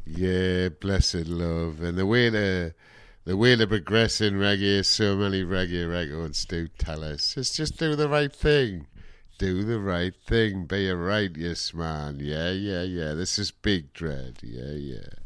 Yeah, blessed love. And the way to progress in reggae, so many reggae records do tell us. It's just do the right thing. Do the right thing. Be a righteous man. Yeah, yeah, yeah. This is Big Dread. Yeah, yeah.